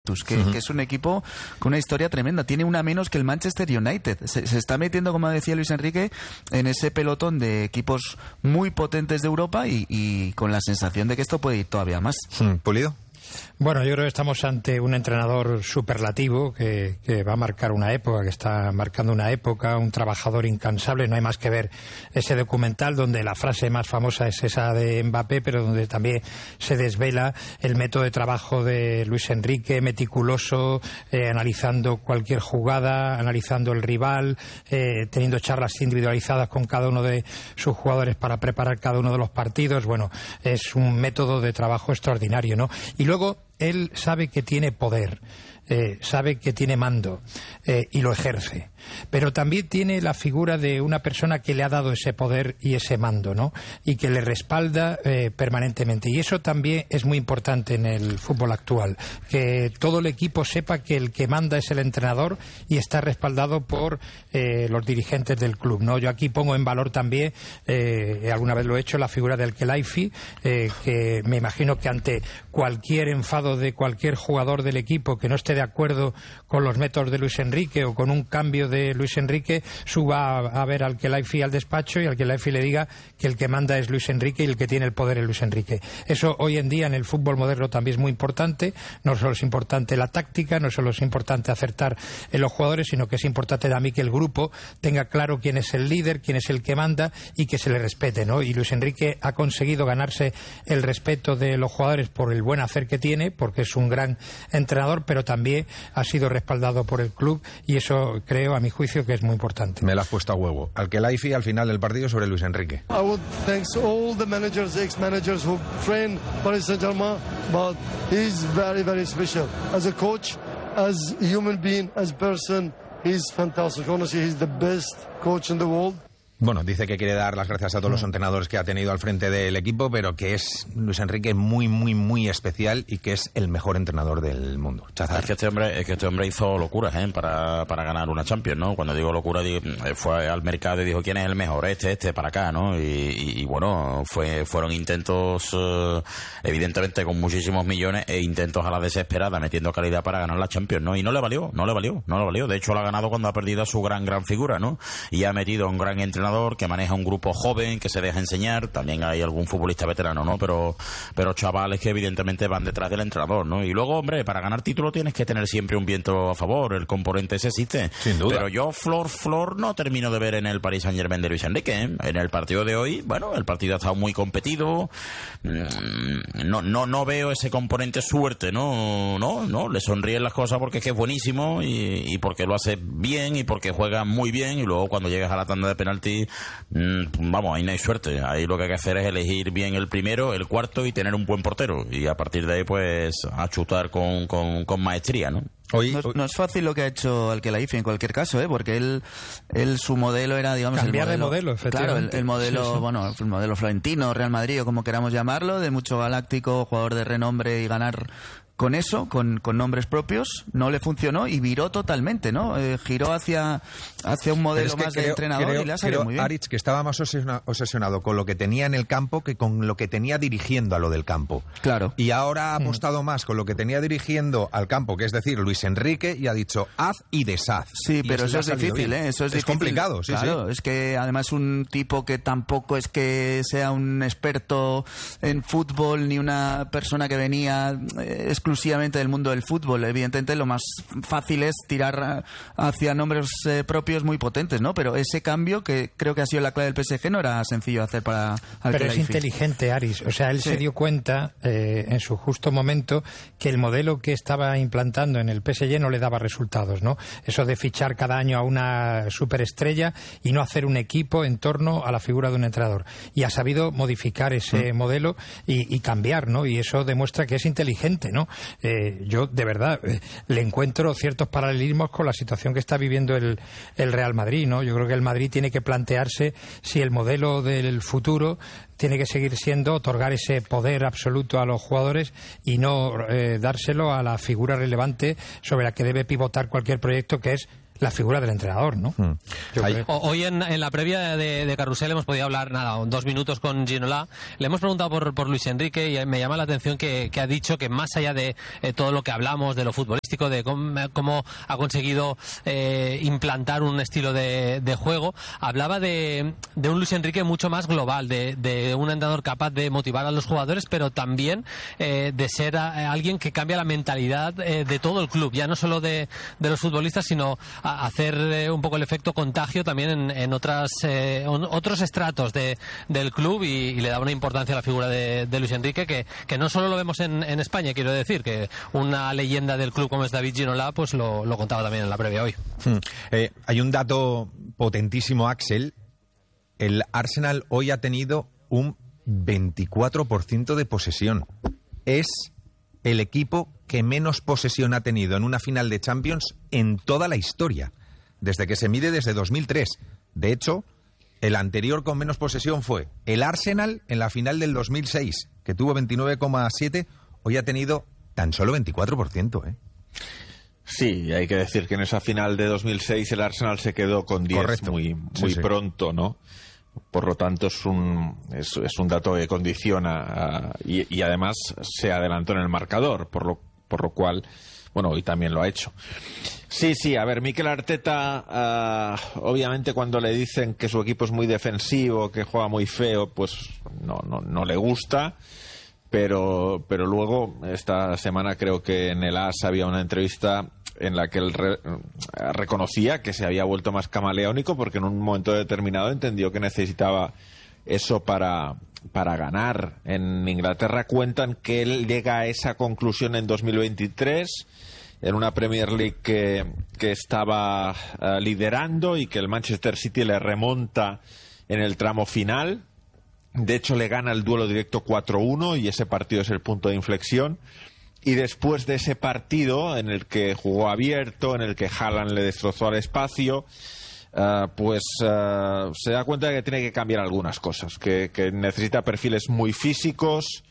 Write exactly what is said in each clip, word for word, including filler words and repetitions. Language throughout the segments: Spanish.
Que, uh-huh. que es un equipo con una historia tremenda. Tiene una menos que el Manchester United. Se, se está metiendo, como decía Luis Enrique, en ese pelotón de equipos muy potentes de Europa y, y con la sensación de que esto puede ir todavía más. Hmm, ¿Pulido? Bueno, yo creo que estamos ante un entrenador superlativo que, que va a marcar una época, que está marcando una época, un trabajador incansable. No hay más que ver ese documental donde la frase más famosa es esa de Mbappé, pero donde también se desvela el método de trabajo de Luis Enrique, meticuloso, eh, analizando cualquier jugada, analizando el rival, eh, teniendo charlas individualizadas con cada uno de sus jugadores para preparar cada uno de los partidos. Bueno, es un método de trabajo extraordinario, ¿no? Y luego él sabe que tiene poder, eh, sabe que tiene mando eh, y lo ejerce. Pero también tiene la figura de una persona que le ha dado ese poder y ese mando, ¿no? Y que le respalda eh, permanentemente. Y eso también es muy importante en el fútbol actual. Que todo el equipo sepa que el que manda es el entrenador y está respaldado por eh, los dirigentes del club, ¿no? Yo aquí pongo en valor también, eh, alguna vez lo he hecho, la figura del Khelaifi, eh, que me imagino que ante cualquier enfado de cualquier jugador del equipo que no esté de acuerdo con los métodos de Luis Enrique o con un cambio de Luis Enrique, suba a, a ver al Khelaifi al despacho y al Khelaifi le diga que el que manda es Luis Enrique y el que tiene el poder es Luis Enrique. Eso hoy en día en el fútbol moderno también es muy importante. No solo es importante la táctica, no solo es importante acertar en los jugadores, sino que es importante también que el grupo tenga claro quién es el líder, quién es el que manda y que se le respete, ¿no? Y Luis Enrique ha conseguido ganarse el respeto de los jugadores por el buen hacer que tiene, porque es un gran entrenador, pero también ha sido respaldado por el club y eso creo, a mi juicio, que es muy importante. Me la has puesto a huevo. Al Khelaifi al final del partido sobre Luis Enrique. I would thank all the managers, ex-managers who trained Paris Saint-Germain, but he's very, very special. As a coach, as a human being, as a person, he's fantastic. Honestly, he's the best coach in the world. Bueno, dice que quiere dar las gracias a todos los entrenadores que ha tenido al frente del equipo, pero que es Luis Enrique muy, muy, muy especial y que es el mejor entrenador del mundo. Chazar. Es que este hombre, es que este hombre hizo locuras, ¿eh? para, para ganar una Champions, ¿no? Cuando digo locura, digo, fue al mercado y dijo quién es el mejor, este, este, para acá, ¿no? Y, y, y bueno, fue, fueron intentos, eh, evidentemente con muchísimos millones e intentos a la desesperada, metiendo calidad para ganar la Champions, ¿no? Y no le valió, no le valió, no le valió. De hecho, la ha ganado cuando ha perdido a su gran, gran figura, ¿no? Y ha metido a un gran entrenador que maneja un grupo joven, que se deja enseñar. También hay algún futbolista veterano, ¿no? Pero, pero chavales que evidentemente van detrás del entrenador, ¿no? Y luego, hombre, para ganar título tienes que tener siempre un viento a favor. El componente ese existe. Sin duda. Pero yo, flor, flor, no termino de ver en el Paris Saint-Germain de Luis Enrique, ¿eh? En el partido de hoy, bueno, el partido ha estado muy competido. No, no, no veo ese componente suerte, ¿no? No, no, le sonríen las cosas porque es que es buenísimo y, y porque lo hace bien y porque juega muy bien, y luego cuando llegas a la tanda de penalti, vamos, ahí no hay suerte. Ahí lo que hay que hacer es elegir bien el primero, el cuarto y tener un buen portero. Y a partir de ahí, pues, a chutar con, con, con maestría, ¿no? Hoy, no, es, no es fácil lo que ha hecho el Khelaifi en cualquier caso, ¿eh? Porque él, él su modelo era, digamos, cambiar el modelo, de modelo, efectivamente. Claro, el, el modelo, sí, sí. bueno, el modelo florentino, Real Madrid o como queramos llamarlo, de mucho galáctico, jugador de renombre y ganar con eso, con, con nombres propios. No le funcionó y viró totalmente, ¿no? Eh, giró hacia, hacia un modelo es que más creo, de entrenador creo, y le ha salido creo, muy bien. Aritz, que estaba más obsesionado con lo que tenía en el campo que con lo que tenía dirigiendo a lo del campo. Claro. Y ahora ha apostado mm. más con lo que tenía dirigiendo al campo, que es decir, Luis Enrique, y ha dicho haz y deshaz. Sí, y pero eso es difícil, ¿eh? Eso es, es difícil. complicado, sí, claro, sí. Es que además un tipo que tampoco es que sea un experto en fútbol ni una persona que venía eh, exclusivamente del mundo del fútbol. Evidentemente lo más fácil es tirar hacia nombres eh, propios muy potentes, ¿no? Pero ese cambio, que creo que ha sido la clave del P S G, no era sencillo hacer para Pero es inteligente, Aris. O sea, él sí. se dio cuenta eh, en su justo momento que el modelo que estaba implantando en el P S G no le daba resultados, ¿no? Eso de fichar cada año a una superestrella y no hacer un equipo en torno a la figura de un entrenador. Y ha sabido modificar ese mm. modelo y, y cambiar, ¿no? Y eso demuestra que es inteligente, ¿no? Eh, yo de verdad eh, le encuentro ciertos paralelismos con la situación que está viviendo el, el Real Madrid, ¿no? Yo creo que el Madrid tiene que plantearse si el modelo del futuro tiene que seguir siendo otorgar ese poder absoluto a los jugadores y no eh, dárselo a la figura relevante sobre la que debe pivotar cualquier proyecto, que es la figura del entrenador, ¿no? Mm. Hoy en, en la previa de, de Carrusel hemos podido hablar, nada, dos minutos con Ginola. Le hemos preguntado por, por Luis Enrique y me llama la atención que, que ha dicho que más allá de eh, todo lo que hablamos, de lo futbolístico, de cómo, cómo ha conseguido eh, implantar un estilo de, de juego, hablaba de, de un Luis Enrique mucho más global, de, de un entrenador capaz de motivar a los jugadores, pero también eh, de ser a, a alguien que cambia la mentalidad eh, de todo el club, ya no solo de, de los futbolistas, sino a, hacer eh, un poco el efecto contagio también en, en otras eh, en otros estratos de, del club, y, y le da una importancia a la figura de, de Luis Enrique que, que no solo lo vemos en, en España, quiero decir, que una leyenda del club como es David Ginola, pues lo, lo contaba también en la previa hoy. Hmm. Eh, hay un dato potentísimo, Axel. El Arsenal hoy ha tenido un veinticuatro por ciento de posesión. Es el equipo que menos posesión ha tenido en una final de Champions en toda la historia, desde que se mide desde dos mil tres. De hecho, el anterior con menos posesión fue el Arsenal en la final del dos mil seis, que tuvo veintinueve coma siete, hoy ha tenido tan solo veinticuatro por ciento, ¿eh? Sí, hay que decir que en esa final de dos mil seis el Arsenal se quedó con diez. Correcto. muy, muy sí, sí. pronto, ¿no? Por lo tanto, es un, es, es un dato que condiciona uh, y, y además se adelantó en el marcador, por lo, por lo cual, bueno, hoy también lo ha hecho. Sí, sí, a ver, Mikel Arteta, uh, obviamente cuando le dicen que su equipo es muy defensivo, que juega muy feo, pues no, no, no le gusta, pero, pero luego, esta semana creo que en el A S había una entrevista en la que él re, reconocía que se había vuelto más camaleónico porque en un momento determinado entendió que necesitaba eso para, para ganar. En Inglaterra cuentan que él llega a esa conclusión en dos mil veintitrés en una Premier League que, que estaba uh, liderando y que el Manchester City le remonta en el tramo final. De hecho, le gana el duelo directo cuatro uno y ese partido es el punto de inflexión. Y después de ese partido, en el que jugó abierto, en el que Haaland le destrozó al espacio, uh, pues uh, se da cuenta de que tiene que cambiar algunas cosas, que, que necesita perfiles muy físicos,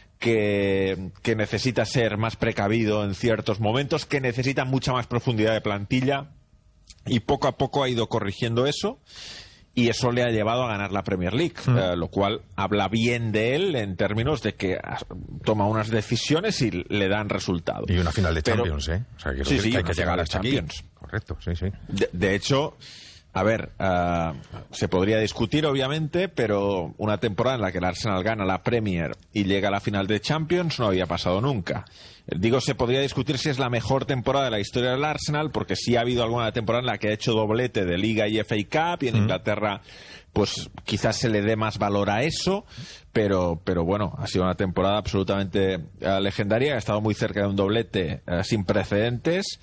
que, que necesita ser más precavido en ciertos momentos, que necesita mucha más profundidad de plantilla, y poco a poco ha ido corrigiendo eso. Y eso le ha llevado a ganar la Premier League, mm. eh, lo cual habla bien de él en términos de que toma unas decisiones y le dan resultado. Y una final de Pero, Champions, ¿eh? O sea, que sí, sí, hay que llegar a Champions. Aquí. Correcto, sí, sí. De, de hecho, a ver, uh, se podría discutir, obviamente, pero una temporada en la que el Arsenal gana la Premier y llega a la final de Champions no había pasado nunca. Digo, se podría discutir si es la mejor temporada de la historia del Arsenal, porque sí ha habido alguna temporada en la que ha hecho doblete de Liga y F A Cup, y en mm. Inglaterra pues quizás se le dé más valor a eso, pero, pero bueno, ha sido una temporada absolutamente uh, legendaria, ha estado muy cerca de un doblete uh, sin precedentes.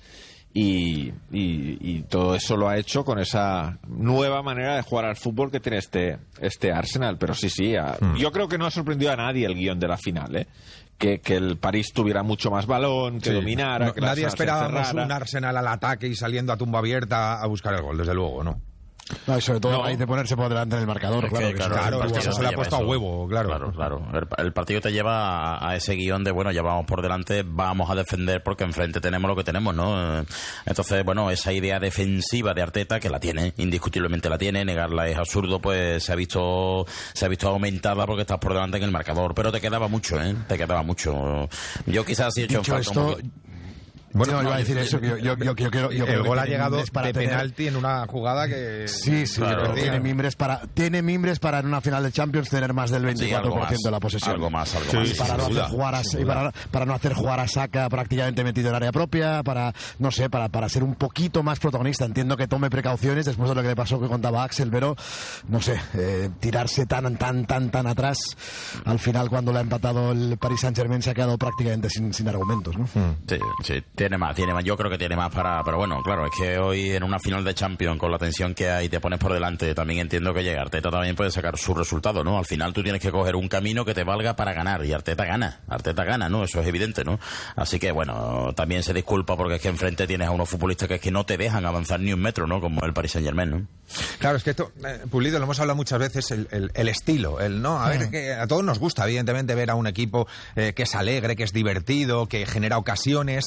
Y, y, y todo eso lo ha hecho con esa nueva manera de jugar al fútbol que tiene este, este Arsenal. Pero sí, sí, a, mm. yo creo que no ha sorprendido a nadie el guión de la final, ¿eh? Que, que el París tuviera mucho más balón, que sí. dominara, no, que nadie esperábamos un Arsenal al ataque y saliendo a tumba abierta a buscar el gol, desde luego, ¿no? No, y sobre todo no. hay de ponerse por delante en el marcador, es claro. Que, claro, claro, claro eso se le ha puesto eso. a huevo, claro. Claro, claro. El, el partido te lleva a, a ese guión de, bueno, ya vamos por delante, vamos a defender porque enfrente tenemos lo que tenemos, ¿no? Entonces, bueno, esa idea defensiva de Arteta, que la tiene, indiscutiblemente la tiene, negarla es absurdo, pues se ha visto se ha visto aumentada porque estás por delante en el marcador, pero te quedaba mucho, ¿eh? Te quedaba mucho. Yo quizás sí he hecho en falta esto... un poquito. Bueno, no, iba a decir eso. Yo, yo, yo, yo, yo, yo el gol ha llegado para de tener... penalti en una jugada que... Sí, sí, claro, pero tiene mimbres, para, tiene mimbres para en una final de Champions tener más del veinticuatro por ciento sí, de la posesión. Algo más, algo sí, más. Y para, no hacer jugar a, y para, para no hacer jugar a Saka prácticamente metido en área propia, para, no sé, para, para ser un poquito más protagonista. Entiendo que tome precauciones después de lo que le pasó que contaba Axel, pero, no sé, eh, tirarse tan, tan, tan, tan atrás, al final cuando le ha empatado el Paris Saint-Germain se ha quedado prácticamente sin, sin argumentos, ¿no? Sí, sí, tiene más, tiene más. Yo creo que tiene más para... Pero bueno, claro, es que hoy en una final de Champions, con la tensión que hay, te pones por delante, también entiendo que llega Arteta también puede sacar su resultado, ¿no? Al final tú tienes que coger un camino que te valga para ganar, y Arteta gana, Arteta gana, ¿no? Eso es evidente, ¿no? Así que, bueno, también se disculpa porque es que enfrente tienes a unos futbolistas que es que no te dejan avanzar ni un metro, ¿no? Como el Paris Saint-Germain, ¿no? Claro, es que esto, eh, Pulido, lo hemos hablado muchas veces, el, el, el estilo, el no, a ver, que a todos nos gusta, evidentemente, ver a un equipo eh, que es alegre, que es divertido, que genera ocasiones,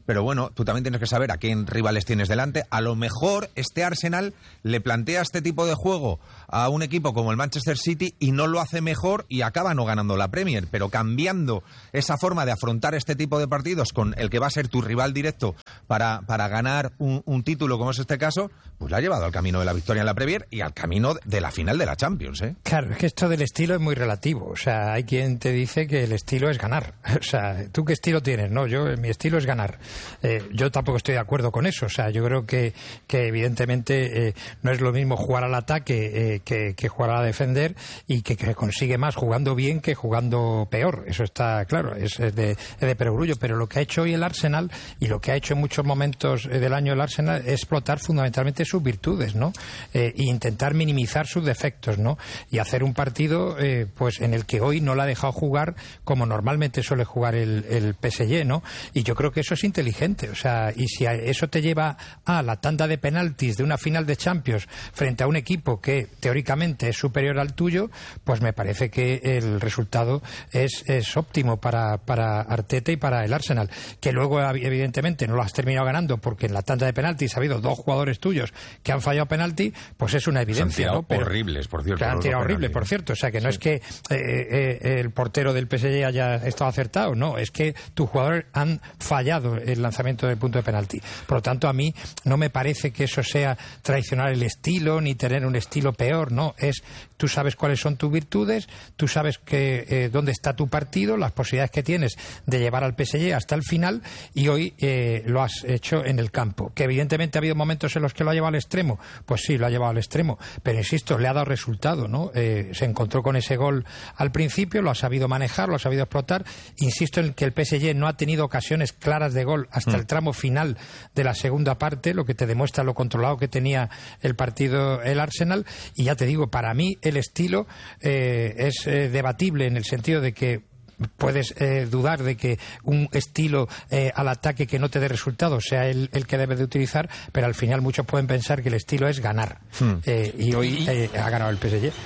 pero bueno, tú también tienes que saber a qué rivales tienes delante. A lo mejor este Arsenal le plantea este tipo de juego a un equipo como el Manchester City y no lo hace mejor y acaba no ganando la Premier, pero cambiando esa forma de afrontar este tipo de partidos con el que va a ser tu rival directo para, para ganar un, un título como es este caso, pues la ha llevado al camino de la victoria en la Premier y al camino de la final de la Champions, ¿eh? Claro, es que esto del estilo es muy relativo. O sea, hay quien te dice que el estilo es ganar. O sea, ¿tú qué estilo tienes? No, yo, mi estilo es ganar. Eh, yo tampoco estoy de acuerdo con eso. O sea, yo creo que, que evidentemente eh, no es lo mismo jugar al ataque eh, que, que jugar a defender y que, que consigue más jugando bien que jugando peor. Eso está claro, es, es, de, es de perogrullo. Pero lo que ha hecho hoy el Arsenal y lo que ha hecho en muchos momentos del año el Arsenal es explotar fundamentalmente sus virtudes, ¿no? Eh, e intentar minimizar sus defectos, ¿no? Y hacer un partido eh, pues en el que hoy no la ha dejado jugar como normalmente suele jugar el, el P S G, ¿no? Y yo creo que eso es inteligente, o sea, y si eso te lleva a la tanda de penaltis de una final de Champions frente a un equipo que teóricamente es superior al tuyo, pues me parece que el resultado es, es óptimo para, para Arteta y para el Arsenal, que luego evidentemente no lo has terminado ganando porque en la tanda de penaltis ha habido dos jugadores tuyos que han fallado penalti, pues es una evidencia, han ¿no? Pero, horribles, por cierto. Que han tirado horribles, por cierto, o sea, que no sí. es que eh, eh, el portero del P S G haya estado acertado, no, es que tus jugadores han fallado el lanzamiento del punto de penalti. Por lo tanto, a mí no me parece que eso sea traicionar el estilo ni tener un estilo peor, no, es tú sabes cuáles son tus virtudes, tú sabes que eh, dónde está tu partido, las posibilidades que tienes de llevar al P S G hasta el final y hoy eh, lo has hecho en el campo. Que evidentemente ha habido momentos en los que lo ha llevado al extremo, pues sí, lo ha llevado al extremo, pero insisto, le ha dado resultado, ¿no? Eh, se encontró con ese gol al principio, lo ha sabido manejar, lo ha sabido explotar. Insisto en que el P S G no ha tenido ocasiones claras de gol hasta mm. el tramo final de la segunda parte, lo que te demuestra lo controlado que tenía el partido el Arsenal. Y ya te digo, para mí el estilo eh, es eh, debatible en el sentido de que puedes eh, dudar de que un estilo eh, al ataque que no te dé resultados sea el, el que debes de utilizar, pero al final muchos pueden pensar que el estilo es ganar. Hmm. Eh, y hoy eh, ha ganado el P S G.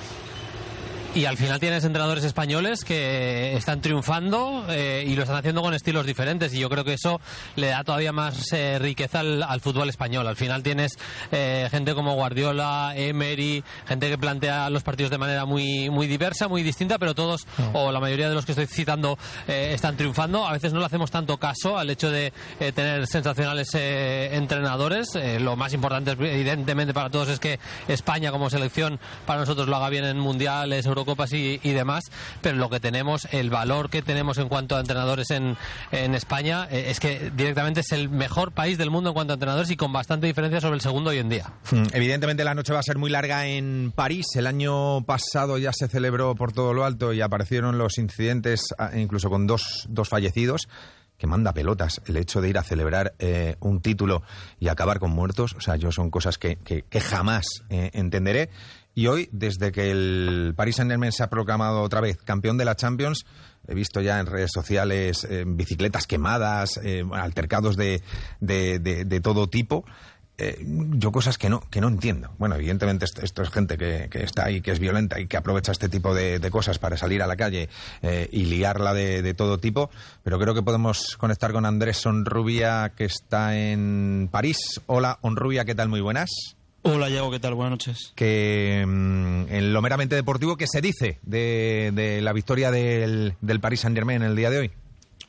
Y al final tienes entrenadores españoles que están triunfando eh, y lo están haciendo con estilos diferentes, y yo creo que eso le da todavía más eh, riqueza al, al fútbol español. Al final tienes eh, gente como Guardiola, Emery, gente que plantea los partidos de manera muy muy diversa, muy distinta, pero todos no. o la mayoría de los que estoy citando eh, están triunfando. A veces no le hacemos tanto caso al hecho de eh, tener sensacionales eh, entrenadores. Eh, lo más importante evidentemente para todos es que España como selección para nosotros lo haga bien en mundiales, Eurocopas y, y demás, pero lo que tenemos, el valor que tenemos en cuanto a entrenadores en, en España, eh, es que directamente es el mejor país del mundo en cuanto a entrenadores y con bastante diferencia sobre el segundo hoy en día. Evidentemente la noche va a ser muy larga en París. El año pasado ya se celebró por todo lo alto y aparecieron los incidentes, incluso con dos, dos fallecidos. Que manda pelotas el hecho de ir a celebrar eh, un título y acabar con muertos. O sea, yo son cosas que, que, que jamás eh, entenderé. Y hoy, desde que el Paris Saint-Germain se ha proclamado otra vez campeón de la Champions, he visto ya en redes sociales eh, bicicletas quemadas, eh, altercados de, de, de, de todo tipo. Eh, yo cosas que no que no entiendo. Bueno, evidentemente esto, esto es gente que, que está ahí, que es violenta y que aprovecha este tipo de, de cosas para salir a la calle eh, y liarla de, de todo tipo, pero creo que podemos conectar con Andrés Onrubia, que está en París. Hola, Onrubia, ¿qué tal? Muy buenas. Hola, Iago, ¿qué tal? Buenas noches. Que mm, en lo meramente deportivo, ¿qué se dice de, de la victoria del, del Paris Saint-Germain en el día de hoy?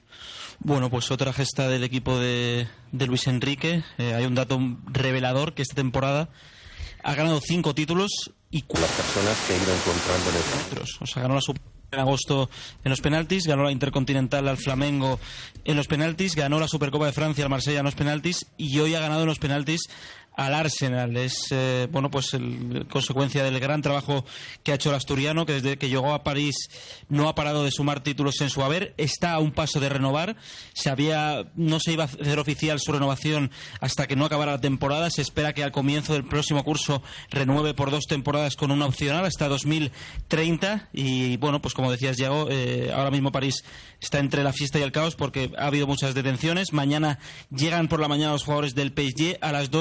Bueno, pues otra gesta del equipo de, de Luis Enrique. Eh, hay un dato revelador, que esta temporada ha ganado cinco títulos y cuatro personas que ha ido encontrando en el otros. O sea, ganó la Super en agosto en los penaltis, ganó la Intercontinental al Flamengo en los penaltis, ganó la Supercopa de Francia al Marsella en los penaltis y hoy ha ganado en los penaltis al Arsenal. Es eh, bueno, pues el, consecuencia del gran trabajo que ha hecho el asturiano, que desde que llegó a París no ha parado de sumar títulos en su haber. Está a un paso de renovar. Se había, no se iba a hacer oficial su renovación hasta que no acabara la temporada. Se espera que al comienzo del próximo curso renueve por dos temporadas con una opcional hasta dos mil treinta. Y bueno, pues como decías, Diego, eh, ahora mismo París está entre la fiesta y el caos porque ha habido muchas detenciones. Mañana llegan por la mañana los jugadores del P S G. A las dos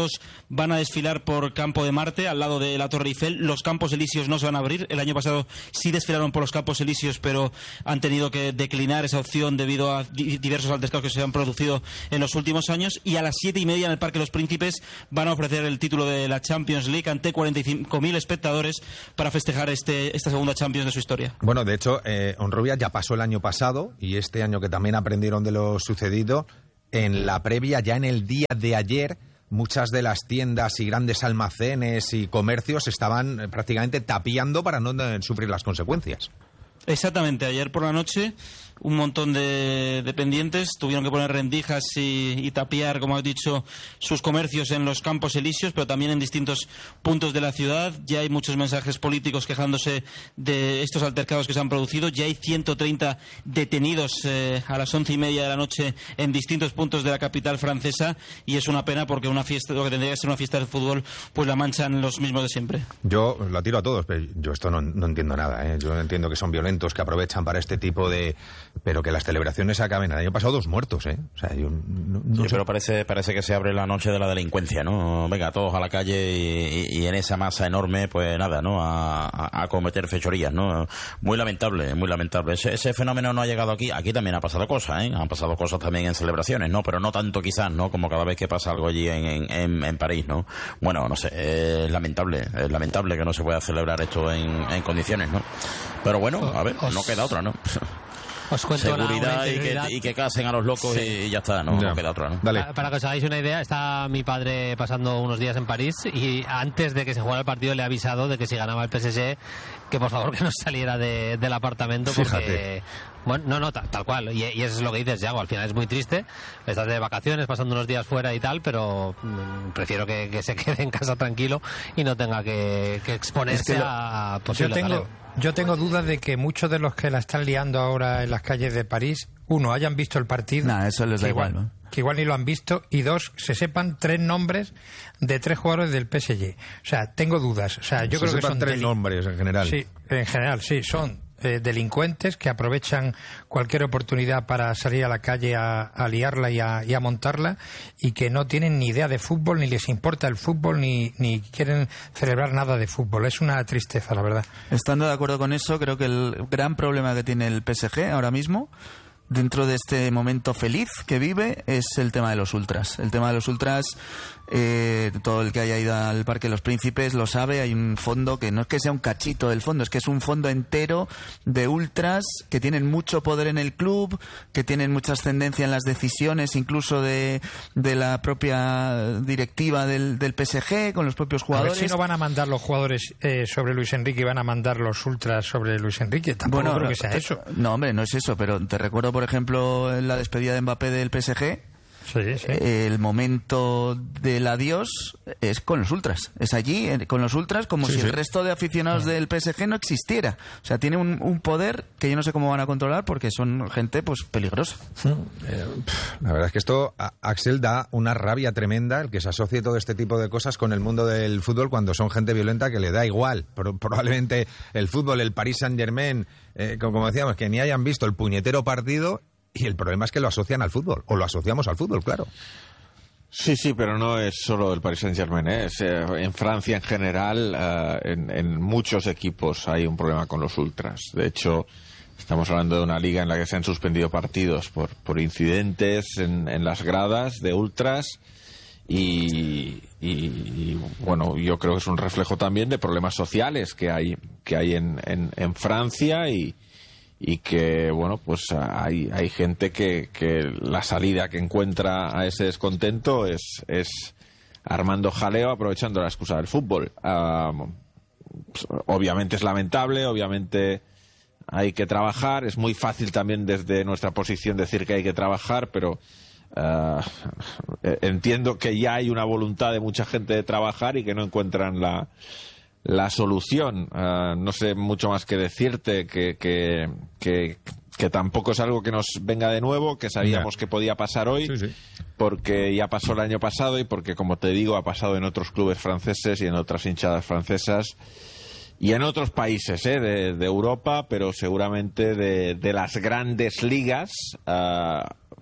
van a desfilar por Campo de Marte, al lado de la Torre Eiffel. Los Campos Elíseos no se van a abrir. El año pasado sí desfilaron por los Campos Elíseos, pero han tenido que declinar esa opción debido a di- diversos altercados que se han producido en los últimos años. Y a las siete y media en el Parque Los Príncipes van a ofrecer el título de la Champions League ante cuarenta y cinco mil espectadores para festejar este, esta segunda Champions de su historia. Bueno, de hecho, eh, Honrubia ya pasó el año pasado y este año que también aprendieron de lo sucedido, en la previa, ya en el día de ayer, muchas de las tiendas y grandes almacenes y comercios estaban eh, prácticamente tapiando para no eh, sufrir las consecuencias. Exactamente, ayer por la noche un montón de dependientes tuvieron que poner rendijas y, y tapiar, como has dicho, sus comercios en los Campos Elíseos, pero también en distintos puntos de la ciudad. Ya hay muchos mensajes políticos quejándose de estos altercados que se han producido. Ya hay ciento treinta detenidos eh, a las once y media de la noche en distintos puntos de la capital francesa, y es una pena porque una fiesta, lo que tendría que ser una fiesta de fútbol, pues la manchan los mismos de siempre. Yo la tiro a todos, pero yo esto no, no entiendo nada, ¿eh? Yo entiendo que son violentos, que aprovechan para este tipo de... pero que las celebraciones acaben. El año pasado dos muertos, ¿eh? O sea, yo no, no sí, sé. pero parece, parece que se abre la noche de la delincuencia, ¿no? Venga, todos a la calle y, y, y en esa masa enorme, pues nada, ¿no? A, a, a cometer fechorías, ¿no? Muy lamentable, muy lamentable. Ese, ese fenómeno no ha llegado aquí. Aquí también ha pasado cosas, ¿eh? Han pasado cosas también en celebraciones, ¿no? Pero no tanto quizás, ¿no? Como cada vez que pasa algo allí en, en, en París, ¿no? Bueno, no sé, es lamentable, es lamentable que no se pueda celebrar esto en, en condiciones, ¿no? Pero bueno, a ver, no queda otra, ¿no? Os cuento seguridad una, una y, que, y que casen a los locos, sí. y, y ya está, no, Ya. no queda otra, ¿no? Dale. Para, para que os hagáis una idea, está mi padre pasando unos días en París y antes de que se jugara el partido le he avisado de que si ganaba el P S G, que por favor que no saliera de, del apartamento porque... Fíjate. Bueno, no, no, tal, tal cual. Y, y eso es lo que dices, Yago. Al final es muy triste. Estás de vacaciones, pasando unos días fuera y tal, pero mmm, prefiero que, que se quede en casa tranquilo y no tenga que, que exponerse Es que lo- a Yo posible tengo, jaleo. yo tengo dudas de que muchos de los que la están liando ahora en las calles de París, uno, hayan visto el partido. Nah, eso les da que igual, ¿no? Que igual ni lo han visto. Y dos, se sepan tres nombres de tres jugadores del P S G. O sea, tengo dudas. O sea, yo Se creo que sepan son tres deli- nombres en general. Sí, en general, sí, son eh, delincuentes que aprovechan cualquier oportunidad para salir a la calle a, a liarla y a, y a montarla, y que no tienen ni idea de fútbol, ni les importa el fútbol, ni, ni quieren celebrar nada de fútbol. Es una tristeza, la verdad. Estando de acuerdo con eso, creo que el gran problema que tiene el P S G ahora mismo, dentro de este momento feliz que vive, es el tema de los ultras. El tema de los ultras, eh, todo el que haya ido al Parque de los Príncipes lo sabe, hay un fondo que no es que sea un cachito del fondo, es que es un fondo entero de ultras que tienen mucho poder en el club, que tienen mucha ascendencia en las decisiones, incluso de, de la propia directiva del, del P S G, con los propios A jugadores. ver si no van a mandar los jugadores eh, sobre Luis Enrique y van a mandar los ultras sobre Luis Enrique. Tampoco Bueno, creo que sea te- eso. No, hombre, no es eso, pero te recuerdo, por ejemplo, en la despedida de Mbappé del P S G, Sí, sí. el momento del adiós es con los ultras. Es allí, eh, con los ultras, como Sí, si sí. el resto de aficionados del P S G no existiera. O sea, tiene un, un poder que yo no sé cómo van a controlar porque son gente pues peligrosa. La verdad es que esto, a Axel, da una rabia tremenda el que se asocie todo este tipo de cosas con el mundo del fútbol cuando son gente violenta que le da igual. Pro- probablemente el fútbol, el Paris Saint-Germain, eh, como como decíamos, que ni hayan visto el puñetero partido, y el problema es que lo asocian al fútbol, o lo asociamos al fútbol, claro. Sí, sí, pero no es solo el Paris Saint-Germain, ¿eh? Es, eh, en Francia en general, eh, en, en muchos equipos hay un problema con los ultras. De hecho, estamos hablando de una liga en la que se han suspendido partidos por, por incidentes en, en las gradas de ultras y, y, y, bueno, yo creo que es un reflejo también de problemas sociales que hay, que hay en, en, en Francia y y que, bueno, pues hay, hay gente que, que la salida que encuentra a ese descontento es, es armando jaleo aprovechando la excusa del fútbol. Uh, pues, obviamente es lamentable, obviamente hay que trabajar, es muy fácil también desde nuestra posición decir que hay que trabajar, pero uh, entiendo que ya hay una voluntad de mucha gente de trabajar y que no encuentran la la solución. Uh, no sé mucho más que decirte, que, que, que, que tampoco es algo que nos venga de nuevo, que sabíamos Ya. que podía pasar hoy, Sí, sí. porque ya pasó el año pasado y porque, como te digo, ha pasado en otros clubes franceses y en otras hinchadas francesas y en otros países ¿eh? de, de Europa, pero seguramente de, de las grandes ligas uh,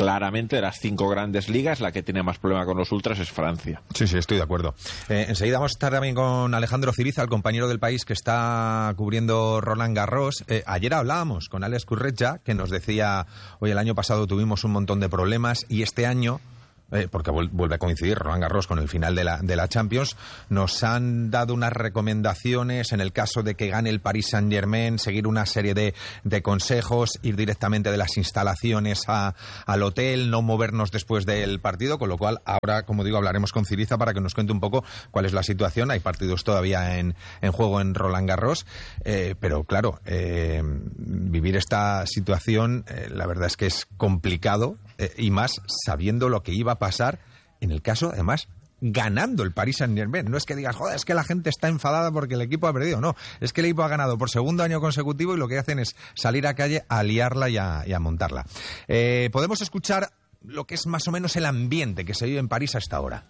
claramente de las cinco grandes ligas, la que tiene más problema con los ultras es Francia. Sí, sí, estoy de acuerdo. Eh, enseguida vamos a estar también con Alejandro Ciriza, el compañero del País que está cubriendo Roland Garros. Eh, ayer hablábamos con Alex Curretja, que nos decía, oye, el año pasado tuvimos un montón de problemas y este año... Eh, porque vuelve a coincidir Roland Garros con el final de la, de la Champions, nos han dado unas recomendaciones en el caso de que gane el Paris Saint-Germain, seguir una serie de, de consejos, ir directamente de las instalaciones a, al hotel, no movernos después del partido, con lo cual ahora, como digo, hablaremos con Ciriza para que nos cuente un poco cuál es la situación. Hay partidos todavía en, en juego en Roland Garros, eh, pero claro, eh, vivir esta situación, eh, la verdad es que es complicado, eh, y más sabiendo lo que iba a pasar en el caso, además, ganando el Paris Saint-Germain. No es que digas, joder, es que la gente está enfadada porque el equipo ha perdido. No, es que el equipo ha ganado por segundo año consecutivo y lo que hacen es salir a calle a liarla y a, y a montarla. Eh, podemos escuchar lo que es más o menos el ambiente que se vive en París a esta hora.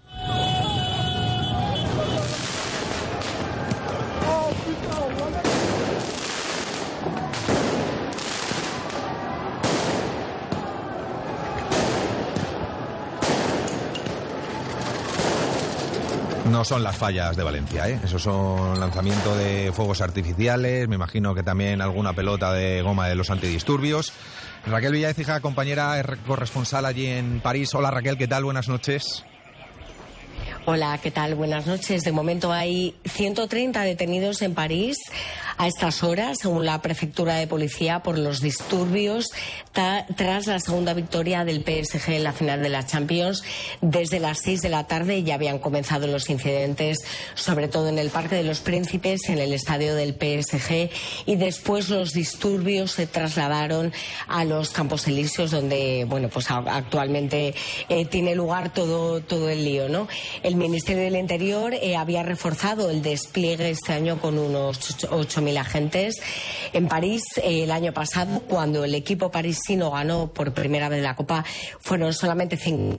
No son las fallas de Valencia, ¿eh? Esos son lanzamiento de fuegos artificiales, me imagino que también alguna pelota de goma de los antidisturbios. Raquel Villaécija, compañera, es corresponsal allí en París. Hola Raquel, ¿qué tal? Buenas noches. Hola, ¿qué tal? Buenas noches. De momento hay ciento treinta detenidos en París a estas horas, según la prefectura de policía, por los disturbios ta- tras la segunda victoria del P S G en la final de la Champions. Desde las seis de la tarde ya habían comenzado los incidentes, sobre todo en el Parque de los Príncipes, en el estadio del P S G, y después los disturbios se trasladaron a los Campos Elíseos, donde, bueno, pues a- actualmente eh, tiene lugar todo, todo el lío, ¿no? El Ministerio del Interior eh, había reforzado el despliegue este año con unos ocho mil agentes. En París, eh, el año pasado, cuando el equipo parisino ganó por primera vez la Copa, fueron solamente cinco.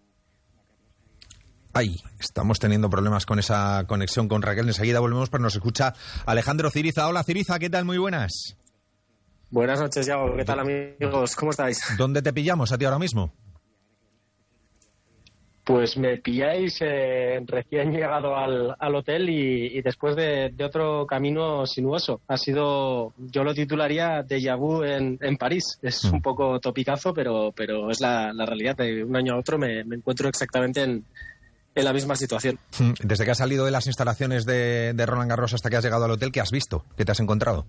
Ay, estamos teniendo problemas con esa conexión con Raquel. Enseguida volvemos, pero nos escucha Alejandro Ciriza. Hola Ciriza, ¿qué tal? Muy buenas. Buenas noches, Yago. ¿Qué tal, amigos? ¿Cómo estáis? ¿Dónde te pillamos a ti ahora mismo? Pues me pilláis eh, recién llegado al, al hotel y, y después de, de otro camino sinuoso. Ha sido, yo lo titularía déjà vu en, en París. Es un poco topicazo, pero, pero es la, la realidad. De un año a otro me, me encuentro exactamente en, en la misma situación. Desde que has salido de las instalaciones de, de Roland Garros hasta que has llegado al hotel, ¿qué has visto? ¿Qué te has encontrado?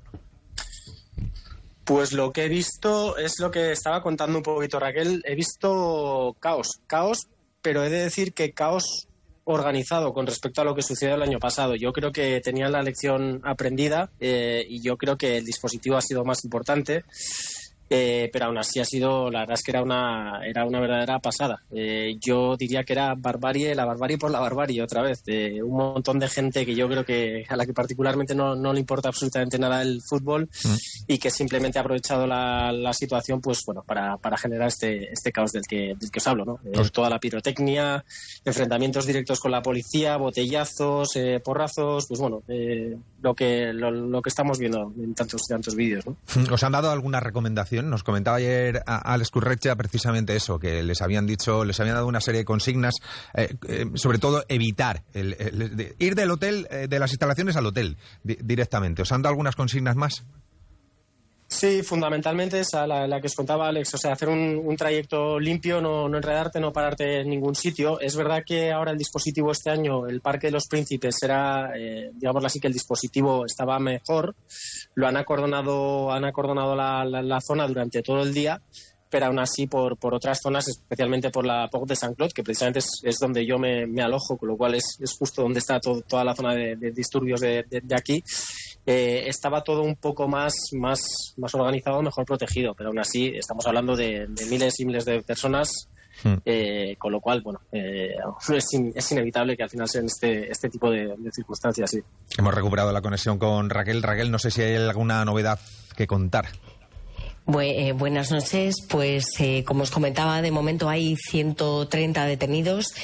Pues lo que he visto es lo que estaba contando un poquito Raquel. He visto caos, caos, pero he de decir que caos organizado con respecto a lo que sucedió el año pasado. Yo creo que tenían la lección aprendida eh, y yo creo que el dispositivo ha sido más importante. Eh, pero aún así ha sido, la verdad es que era una era una verdadera pasada. Eh, yo diría que era barbarie, la barbarie por la barbarie otra vez. Eh, un montón de gente que yo creo que a la que particularmente no, no le importa absolutamente nada el fútbol mm. y que simplemente ha aprovechado la, la situación pues bueno para, para generar este este caos del que, del que os hablo, ¿no? Eh, toda la pirotecnia, enfrentamientos directos con la policía, botellazos, eh, porrazos, pues bueno, eh, lo que lo, lo que estamos viendo en tantos tantos vídeos, ¿no? ¿Os han dado alguna recomendación? Nos comentaba ayer a Alex Curretja precisamente eso, que les habían dicho, les habían dado una serie de consignas, eh, eh, sobre todo evitar el, el, de, ir del hotel, eh, de las instalaciones al hotel di, directamente. ¿Os han dado algunas consignas más? Sí, fundamentalmente esa, la, la que os contaba Alex, o sea, hacer un, un trayecto limpio, no, no enredarte, no pararte en ningún sitio. Es verdad que ahora el dispositivo este año, el Parque de los Príncipes, era, eh, digámoslo así, que el dispositivo estaba mejor. Lo han acordonado, han acordonado la, la, la zona durante todo el día, pero aún así por, por otras zonas, especialmente por la Porte de Saint-Cloud, que precisamente es, es donde yo me, me alojo, con lo cual es, es justo donde está todo, toda la zona de, de disturbios de, de, de aquí. Eh, estaba todo un poco más, más, más organizado, mejor protegido, pero aún así estamos hablando de, de miles y miles de personas, mm. eh, con lo cual, bueno, eh, es, in, es inevitable que al final sean este, este tipo de, de circunstancias. Sí. Hemos recuperado la conexión con Raquel. Raquel, no sé si hay alguna novedad que contar. Bu- eh, buenas noches. Pues, eh, como os comentaba, de momento hay ciento treinta detenidos.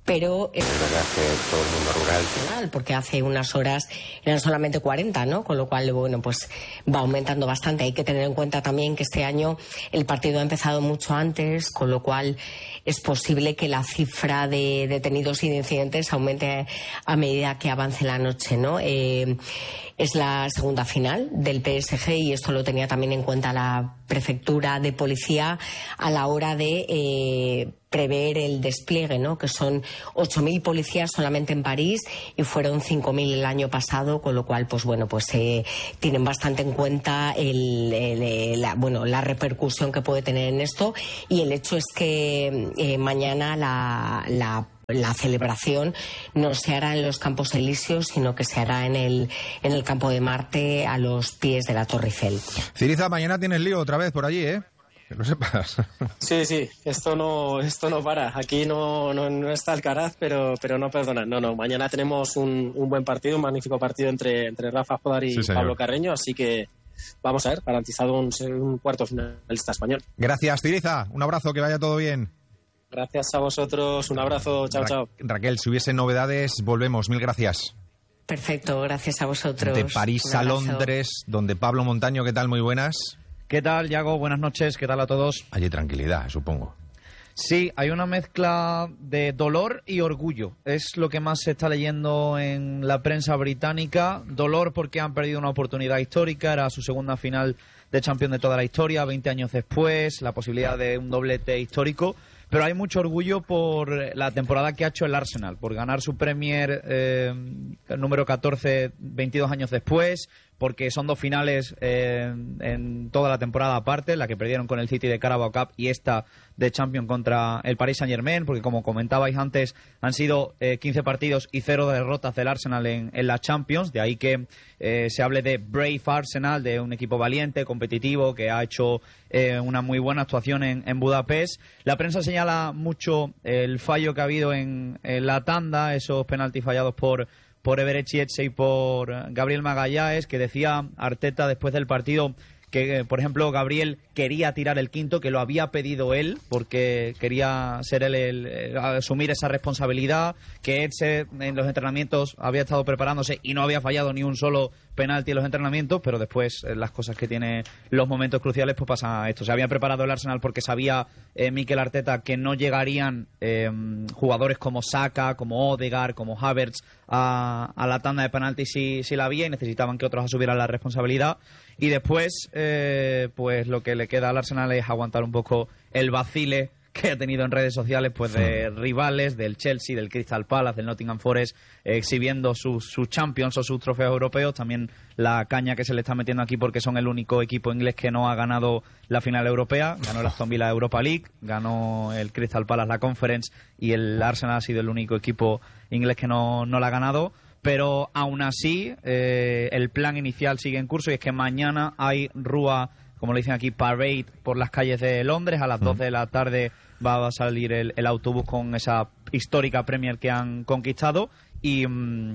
pero es verdad que todo el mundo rural, porque hace unas horas eran solamente cuarenta, ¿no? Con lo cual, bueno, pues va aumentando bastante. Hay que tener en cuenta también que este año el partido ha empezado mucho antes, con lo cual es posible que la cifra de detenidos y de incidentes aumente a medida que avance la noche, ¿no? Eh, es la segunda final del P S G y esto lo tenía también en cuenta la prefectura de policía a la hora de eh, prever el despliegue, ¿no? Que son ocho mil policías solamente en París y fueron cinco mil el año pasado, con lo cual, pues bueno, pues eh, tienen bastante en cuenta el, el, la, bueno, la repercusión que puede tener en esto, y el hecho es que eh, mañana la, la La celebración no se hará en los Campos Elíseos, sino que se hará en el, en el Campo de Marte, a los pies de la Torre Eiffel. Ciriza, mañana tienes lío otra vez por allí, ¿eh? Que lo sepas. Sí, sí, esto no, esto no para. Aquí no, no, no está Alcaraz, pero, pero no perdona. No, no, mañana tenemos un, un buen partido, un magnífico partido entre, entre Rafa Jodar y sí, Pablo Carreño, así que vamos a ver, garantizado un, un cuarto finalista español. Gracias, Ciriza. Un abrazo, que vaya todo bien. Gracias a vosotros, un abrazo, chao, Ra- chao. Raquel, si hubiese novedades, volvemos, mil gracias. Perfecto, gracias a vosotros. De París a Londres, donde Pablo Montaño, ¿qué tal? Muy buenas. ¿Qué tal, Yago? Buenas noches, ¿qué tal a todos? Allí tranquilidad, supongo. Sí, hay una mezcla de dolor y orgullo. Es lo que más se está leyendo en la prensa británica. Dolor porque han perdido una oportunidad histórica, era su segunda final de Champions de toda la historia, veinte años después, la posibilidad de un doblete histórico. Pero hay mucho orgullo por la temporada que ha hecho el Arsenal, por ganar su Premier eh, número catorce, veintidós años después, porque son dos finales eh, en toda la temporada aparte, la que perdieron con el City de Carabao Cup y esta de Champions contra el Paris Saint-Germain, porque como comentabais antes, han sido eh, quince partidos y cero derrotas del Arsenal en, en la Champions, de ahí que eh, se hable de Brave Arsenal, de un equipo valiente, competitivo, que ha hecho eh, una muy buena actuación en, en Budapest. La prensa señala mucho el fallo que ha habido en, en la tanda, esos penaltis fallados por por Eberechi Eze y por Gabriel Magalhães, que decía Arteta después del partido que, por ejemplo, Gabriel quería tirar el quinto, que lo había pedido él, porque quería ser él el, el, asumir esa responsabilidad, que Eze en los entrenamientos había estado preparándose y no había fallado ni un solo penalti en los entrenamientos, pero después eh, las cosas que tiene los momentos cruciales, pues pasa esto. Se había preparado el Arsenal porque sabía eh, Mikel Arteta que no llegarían eh, jugadores como Saka, como Odegaard, como Havertz a, a la tanda de penaltis si, si la había, y necesitaban que otros asumieran la responsabilidad. Y después, eh, pues lo que le queda al Arsenal es aguantar un poco el vacile que ha tenido en redes sociales, pues de rivales, del Chelsea, del Crystal Palace, del Nottingham Forest, eh, exhibiendo sus, sus Champions o sus trofeos europeos. También la caña que se le está metiendo aquí porque son el único equipo inglés que no ha ganado la final europea. Ganó el Aston Villa Europa League, ganó el Crystal Palace la Conference, y el Arsenal ha sido el único equipo inglés que no, no la ha ganado. Pero aún así, eh, el plan inicial sigue en curso, y es que mañana hay rúa, como le dicen aquí, parade por las calles de Londres. A las doce de la tarde va a salir el, el autobús con esa histórica Premier que han conquistado, y,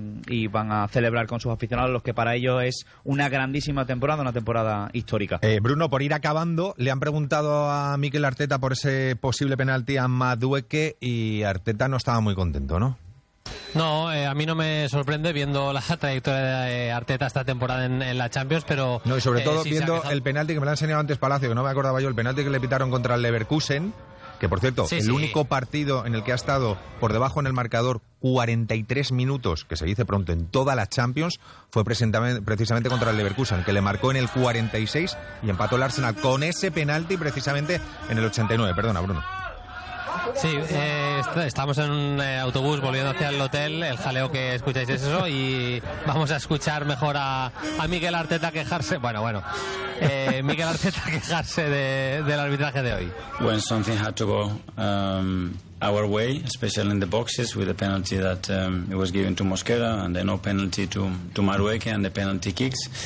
y van a celebrar con sus aficionados, los que para ellos es una grandísima temporada, una temporada histórica. Eh, Bruno, por ir acabando, le han preguntado a Mikel Arteta por ese posible penalti a Madueke, y Arteta no estaba muy contento, ¿no? No, eh, a mí no me sorprende viendo la trayectoria de Arteta esta temporada en, en la Champions, pero... No, y sobre eh, todo sí viendo quejado... el penalti que me lo ha enseñado antes Palacio, que no me acordaba yo, el penalti que le pitaron contra el Leverkusen, que por cierto, sí, el sí. único partido en el que ha estado por debajo en el marcador cuarenta y tres minutos, que se dice pronto, en toda la Champions, fue precisamente contra el Leverkusen, que le marcó en el cuarenta y seis y empató el Arsenal con ese penalti precisamente en el ochenta y nueve. Perdona, Bruno. Sí, eh, est estamos en un eh, autobús volviendo hacia el hotel. El jaleo que escucháis es eso, y vamos a escuchar mejor a, a Mikel Arteta quejarse. Bueno, bueno, eh, Mikel Arteta quejarse de, del arbitraje de hoy. When something had to go um, our way, especially in the boxes, with the penalty that um, it was given to Mosquera, and the no penalty to to Madueke, and the penalty kicks.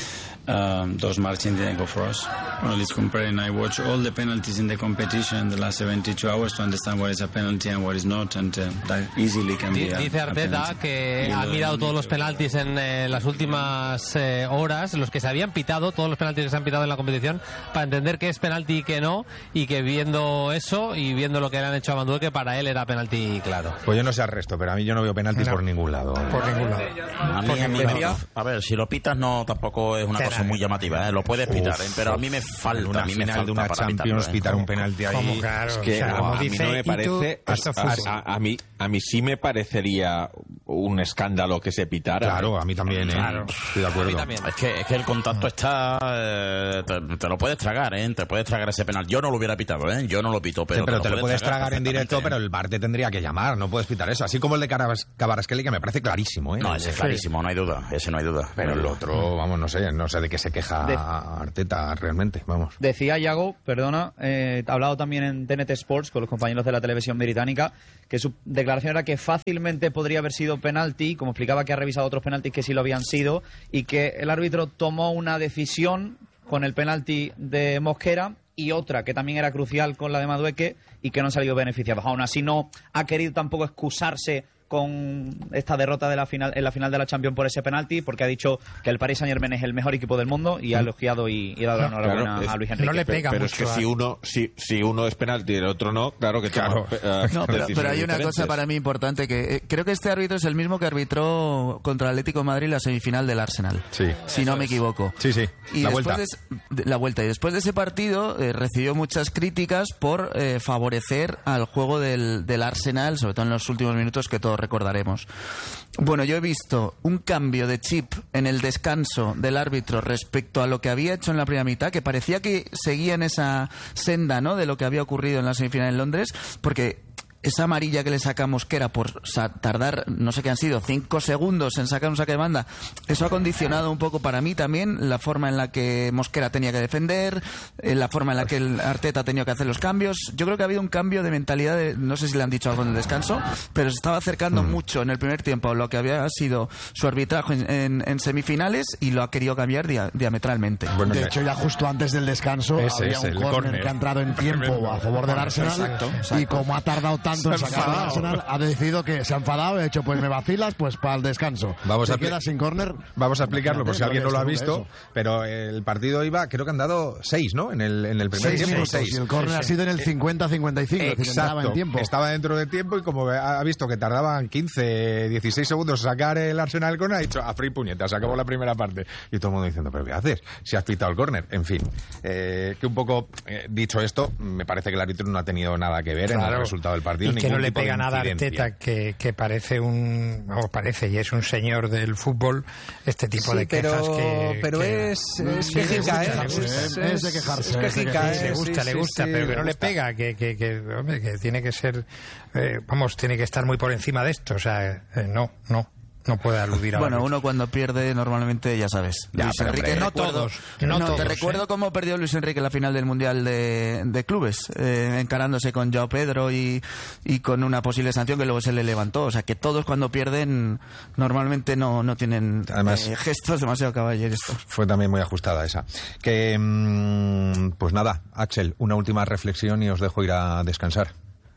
Um, those margins didn't go for us. Well, it's comparing. I watch all the penalties in the competition in the last seventy-two hours to understand what is a penalty and what is not, and uh, that easily can be. Dice a, Arteta a que ha mirado todos los penaltis en eh, las últimas eh, horas, los que se habían pitado, todos los penaltis que se han pitado en la competición, para entender qué es penalti y qué no, y que viendo eso y viendo lo que le han hecho a Madueque, para él era penalti claro. Pues yo no sé al resto, pero a mí yo no veo penaltis no. por ningún lado. Por ningún lado. A mí, a, mí me, a ver, si lo pitas no tampoco es una cosa muy llamativa, ¿eh? Lo puedes pitar, ¿eh? Pero a mí me falta, una a mí me final falta de una para Champions pitarlo, ¿eh? pitar un penalti ahí. Claro, es que o sea, no, a mí no me parece, tú, a, a, a mí a mí sí me parecería un escándalo que se pitara. Claro, a mí también, ¿eh? Claro. Estoy de acuerdo. Es que, es que el contacto está, eh, te, te lo puedes tragar, ¿eh? Te puedes tragar ese penal. Yo no lo hubiera pitado, ¿eh? Yo no lo pito, pero, sí, pero te, te lo puedes tragar, tragar en directo, ¿eh? Pero el V A R te tendría que llamar, no puedes pitar eso. Así como el de Kvaratskhelia, que me parece clarísimo, ¿eh? No, ese es clarísimo, no hay duda, ese no hay duda. Pero el otro, vamos, no sé, no sé de qué se queja de... Arteta realmente, vamos. Decía Yago, perdona, eh, ha hablado también en T N T Sports con los compañeros de la televisión británica, que su declaración era que fácilmente podría haber sido penalti, como explicaba que ha revisado otros penaltis que sí lo habían sido, y que el árbitro tomó una decisión con el penalti de Mosquera y otra que también era crucial con la de Madueque y que no han salido beneficiados. Aún así no ha querido tampoco excusarse con esta derrota de la final en la final de la Champions por ese penalti, porque ha dicho que el Paris Saint-Germain es el mejor equipo del mundo y ha elogiado y, y dado la enhorabuena claro, a Luis Enrique. No le pega pero, pero mucho es que a... si uno si, si uno es penalti y el otro no, claro que claro. Toma, uh, no, pero, pero hay una diferentes. cosa para mí importante, que eh, creo que este árbitro es el mismo que arbitró contra el Atlético de Madrid la semifinal del Arsenal, sí, si no me equivoco. Sí, sí, y la después vuelta. De, de, la vuelta. Y después de ese partido eh, recibió muchas críticas por eh, favorecer al juego del, del Arsenal, sobre todo en los últimos minutos que todos recordaremos. Bueno, yo he visto un cambio de chip en el descanso del árbitro respecto a lo que había hecho en la primera mitad, que parecía que seguía en esa senda, ¿no?, de lo que había ocurrido en la semifinal en Londres, porque esa amarilla que le saca Mosquera por tardar, no sé qué han sido, cinco segundos en sacar un saque de banda, eso ha condicionado un poco para mí también la forma en la que Mosquera tenía que defender, la forma en la que el Arteta ha tenido que hacer los cambios. Yo creo que ha habido un cambio de mentalidad, de, no sé si le han dicho algo en el descanso, pero se estaba acercando mm. mucho en el primer tiempo a lo que había sido su arbitraje en, en, en semifinales, y lo ha querido cambiar dia, diametralmente. Bueno, de hecho, ya justo antes del descanso ese, había ese, un córner que ha entrado en tiempo a favor del Arsenal, exacto, exacto. Y como ha tardado tanto en sacar el Arsenal, ha decidido que se ha enfadado, ha dicho, pues me vacilas, pues para el descanso. Vamos se a queda sin córner. Vamos a explicarlo por si alguien no lo ha visto, eso. Pero el partido iba, creo que han dado seis, ¿no? En el, en el primer seis tiempo. Minutos, seis. Y el córner sí, sí. ha sido en el cincuenta cincuenta y cinco. Exacto. Estaba en tiempo. Estaba dentro de tiempo, y como ha visto que tardaban quince, dieciséis segundos sacar el Arsenal el córner, ha dicho, a free puñetas, se acabó la primera parte. Y todo el mundo diciendo, ¿pero qué haces? Si has pitado el córner. En fin, eh, que un poco, eh, dicho esto, me parece que el árbitro no ha tenido nada que ver claro. en el resultado del partido. Y que no le pega nada a Arteta, que, que parece un, o parece y es un señor del fútbol, este tipo sí, de quejas pero, que... Pero que, es, es sí, quejica, ¿eh? Es, es, es de quejarse. Es quejica, ¿eh? Le gusta, sí, le gusta, sí, pero sí, que no le pega, que, que, que, hombre, que tiene que ser, eh, vamos, tiene que estar muy por encima de esto, o sea, eh, no, no. No puede aludir a Bueno, uno cuando pierde normalmente, ya sabes. Ya, Luis pero Enrique, hombre, no recuerdo, todos. No, no no todos, te recuerdo ¿eh? cómo perdió Luis Enrique la final del Mundial de, de Clubes, eh, encarándose con Joao Pedro y, y con una posible sanción que luego se le levantó. O sea, que todos cuando pierden normalmente no, no tienen Además, eh, gestos demasiado caballerescos. Fue también muy ajustada esa. Que, mmm, pues nada, Axel, una última reflexión y os dejo ir a descansar.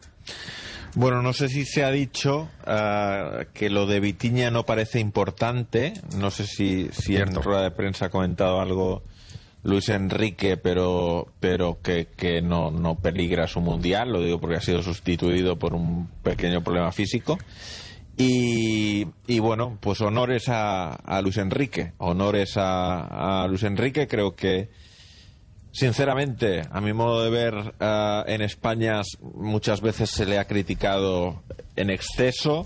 Bueno, no sé si se ha dicho uh, que lo de Vitinha no parece importante. No sé si, si en rueda de prensa ha comentado algo Luis Enrique, pero pero que, que no, no peligra su mundial. Lo digo porque ha sido sustituido por un pequeño problema físico. Y, y bueno, pues honores a, a Luis Enrique. Honores a, a Luis Enrique. Creo que, sinceramente, a mi modo de ver, uh, en España muchas veces se le ha criticado en exceso,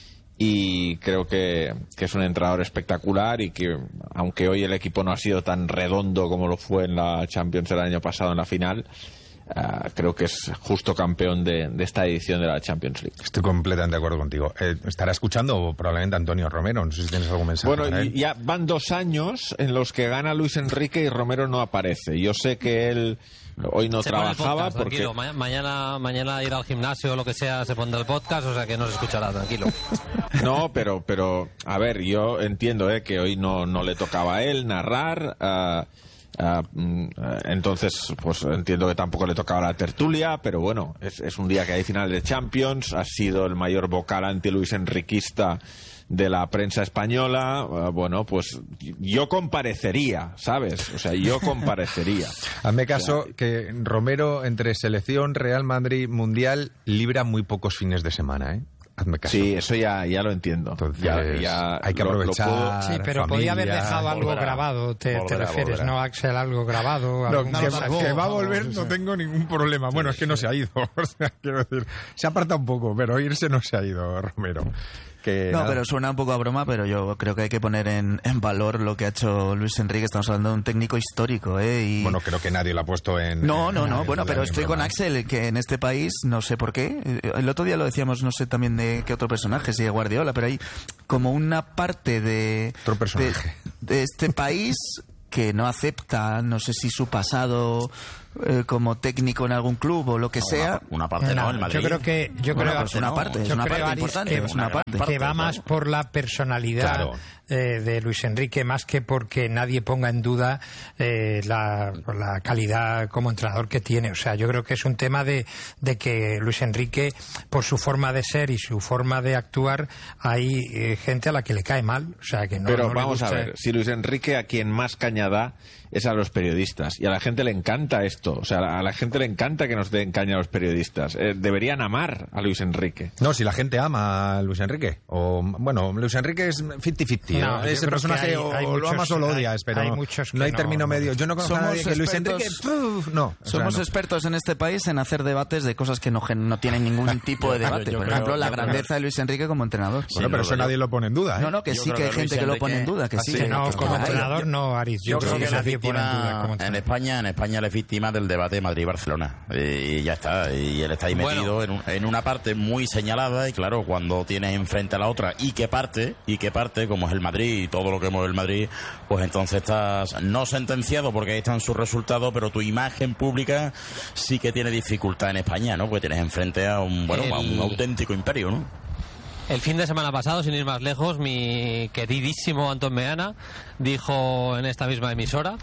y creo que, que es un entrenador espectacular, y que, aunque hoy el equipo no ha sido tan redondo como lo fue en la Champions el año pasado en la final, uh, creo que es justo campeón de, de esta edición de la Champions League. Estoy completamente de acuerdo contigo. Eh, estará escuchando probablemente Antonio Romero, no sé si tienes algún mensaje. Bueno, para y él. ya van dos años en los que gana Luis Enrique y Romero no aparece. Yo sé que él hoy no se pone el trabajaba podcast, porque... tranquilo. Ma- mañana, mañana ir al gimnasio o lo que sea se pondrá el podcast, o sea que no se escuchará, tranquilo. No, pero, pero a ver, yo entiendo eh, que hoy no, no le tocaba a él narrar... Uh, Uh, entonces pues entiendo que tampoco le tocaba la tertulia, pero bueno, es, es un día que hay final de Champions, ha sido el mayor vocal anti-Luis Enriquista de la prensa española. Uh, bueno, pues yo comparecería, ¿sabes? O sea, yo comparecería. Hazme caso, o sea, que Romero entre selección, Real Madrid, Mundial, libra muy pocos fines de semana, ¿eh? Hazme caso. Sí, eso ya, ya lo entiendo. Entonces, ya, ya hay que lo, aprovechar. Lo puedo... Sí, pero familia, podía haber dejado algo volverá, grabado, te, volverá, te refieres, volverá. ¿no, Axel? Algo grabado. No, algún- que, no, que va a vamos, volver, o no sea. tengo ningún problema. Bueno, es que no se ha ido. O sea, quiero decir, se aparta un poco, pero irse no se ha ido, Romero. Que No, nada. pero suena un poco a broma, pero yo creo que hay que poner en, en valor lo que ha hecho Luis Enrique. Estamos hablando de un técnico histórico, ¿eh? Y... Bueno, creo que nadie lo ha puesto en... No, no, en- no, en- bueno, en- pero en estoy broma. con Axel, que en este país, no sé por qué, el otro día lo decíamos, no sé también de qué otro personaje, si de Guardiola, pero hay como una parte de, Otro personaje. de, de este país que no acepta, no sé si su pasado eh, como técnico en algún club o lo que No, sea. Una, una parte no, No, el Madrid. yo creo que yo Bueno, creo, pues una parte, es yo una creo, parte Aris, importante, que, es una parte. que va Parte, más claro. por la personalidad Claro. eh, de Luis Enrique, más que porque nadie ponga en duda eh, la, la calidad como entrenador que tiene. O sea, yo creo que es un tema de, de que Luis Enrique, por su forma de ser y su forma de actuar, hay eh, gente a la que le cae mal. O sea, que no, Pero no le vamos a gusta. ver, si Luis Enrique a quien más caña da es a los periodistas, y a la gente le encanta esto, o sea, a la gente le encanta que nos den caña a los periodistas. Eh, deberían amar a Luis Enrique. No, si la gente ama a Luis Enrique. O, bueno, Luis Enrique es cincuenta cincuenta. No, yo Ese creo personaje que hay- o hay lo muchos- amas o lo hay- odias, pero hay no, muchos que no hay no- término medio. Yo no conozco a Somos nadie que Luis expertos- Enrique... ¡puf! No. o sea, Somos no. expertos en este país en hacer debates de cosas que no, gen- no tienen ningún tipo de debate. yo Por creo- ejemplo, la yo creo- grandeza de Luis Enrique como entrenador. Bueno, pero eso nadie lo pone en duda, ¿eh? No, no, que Yo sí creo que hay que gente Luis que lo pone en Enrique- duda, que sí. Que que- no, que- como que- entrenador no, Aris. Yo creo que nadie es pone en víctima duda como entrenador. en España, en España él es víctima del debate Madrid-Barcelona. Y ya está. Y él está ahí metido Bueno. en, un- en una parte muy señalada. Y claro, cuando tienes enfrente a la otra y que parte, y que parte, como es el Madrid y todo lo que mueve el Madrid, pues entonces estás no sentenciado porque ahí están sus resultados, pero tu imagen pública sí que tiene dificultad en España, ¿no? Porque tienes enfrente a un, bueno, a un El- auténtico imperio, ¿no? El fin de semana pasado, sin ir más lejos, mi queridísimo Antón Meana dijo en esta misma emisora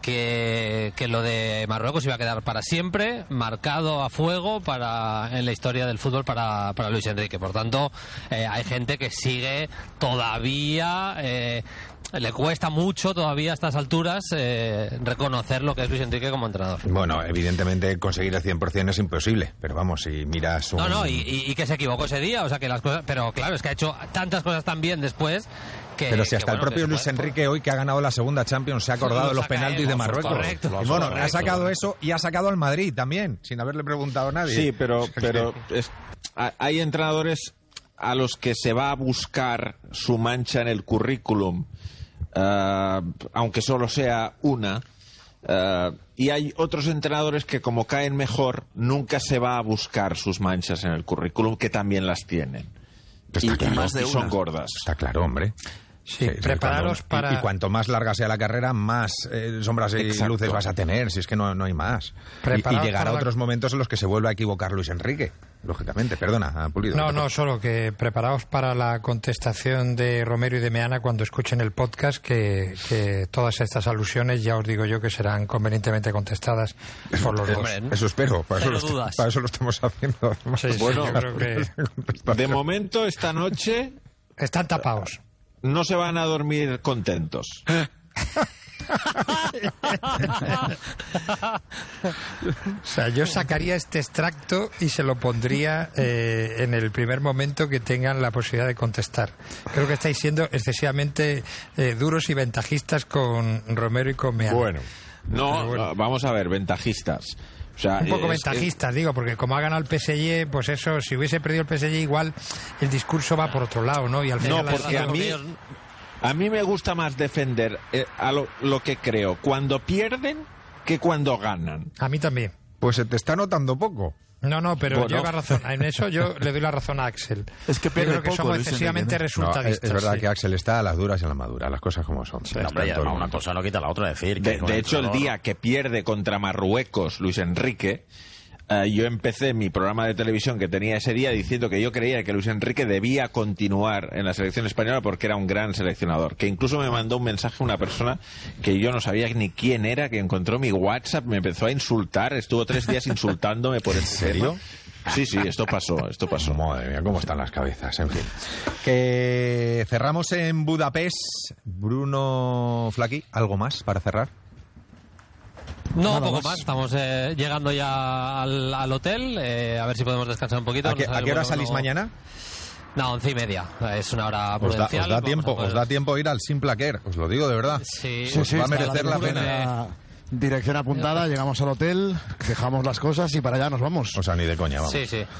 que, que lo de Marruecos iba a quedar para siempre, marcado a fuego para en la historia del fútbol para, para Luis Enrique. Por tanto, eh, hay gente que sigue todavía... Eh, le cuesta mucho todavía a estas alturas eh, reconocer lo que es Luis Enrique como entrenador. Bueno, evidentemente conseguir el cien por ciento es imposible, pero vamos, si miras un... No, no, y, y- y que se equivocó ese día, o sea que las cosas... Pero claro, es que ha hecho tantas cosas tan bien después que... Pero si que, hasta el bueno, propio que Luis se puede- Enrique hoy que ha ganado la segunda Champions se ha acordado Lo de los saca penaltis él, de eso es Marruecos. correcto, Y eso es bueno, ha correcto. sacado eso y ha sacado al Madrid también, sin haberle preguntado a nadie. Sí, pero, O sea que- pero es- ha- hay entrenadores a los que se va a buscar su mancha en el currículum, eh, aunque solo sea una, eh, y hay otros entrenadores que como caen mejor nunca se va a buscar sus manchas en el currículum, que también las tienen. Está Y, y claro. más de de son una. gordas. Está claro, hombre. Sí, Sí, prepararos cuando- para... Y, y cuanto más larga sea la carrera, más eh, sombras y Exacto. luces vas a tener, si es que no, no hay más. Y, y Preparaos llegará para la- otros momentos en los que se vuelve a equivocar Luis Enrique, lógicamente. Perdona, Pulido. No, no, solo que preparaos para la contestación de Romero y de Meana cuando escuchen el podcast, que, que todas estas alusiones ya os digo yo que serán convenientemente contestadas por los dos. Hombre, Eso espero, para eso, Cero lo, est- dudas. para eso lo estamos haciendo. Sí, sí, Bueno, yo creo que De momento, esta noche están tapados. no se van a dormir contentos. O sea, yo sacaría este extracto y se lo pondría eh, en el primer momento que tengan la posibilidad de contestar. Creo que estáis siendo excesivamente eh, duros y ventajistas con Romero y con Meana. Bueno, no, Pero bueno. no, vamos a ver, ventajistas. O sea, Un poco es- ventajistas, digo, porque como ha ganado el P S G, pues eso, si hubiese perdido el P S G, igual el discurso va por otro lado, ¿no? Y al No, final porque a mí, a mí me gusta más defender eh, a lo, lo que creo cuando pierden que cuando ganan. A mí también. Pues se te está notando poco. No, no, pero bueno. lleva razón. En eso yo le doy la razón a Axel. Es que pierde yo creo que poco, somos Luis excesivamente Enrique, ¿no? resultadistas. No, es, es verdad sí. que Axel está a las duras y a las maduras, las cosas como son. Sí, hombre, y además una cosa no quita la otra, decir que De, de hecho, el día que pierde contra Marruecos Luis Enrique, Uh, yo empecé mi programa de televisión que tenía ese día diciendo que yo creía que Luis Enrique debía continuar en la selección española porque era un gran seleccionador. Que incluso me mandó un mensaje una persona que yo no sabía ni quién era, que encontró mi WhatsApp, me empezó a insultar, estuvo tres días insultándome por este serio? tema. Sí, sí, esto pasó, esto pasó. Madre mía, cómo están las cabezas, en fin. Que cerramos en Budapest. Bruno Flaqui, ¿algo más para cerrar? No, Nada poco más. más. Estamos eh, llegando ya al, al hotel. Eh, a ver si podemos descansar un poquito. ¿A qué, No a qué hora bueno, salís no- mañana? No, once y media. Es una hora Os da, prudencial. os da Vamos tiempo, a poder- os da tiempo ir al Simplaquer, os lo digo de verdad. Sí, Sí, sí, va a está merecer la dirección pena. a- Dirección apuntada, llegamos al hotel, dejamos las cosas y para allá nos vamos. O sea, ni de coña, vamos. Sí, sí.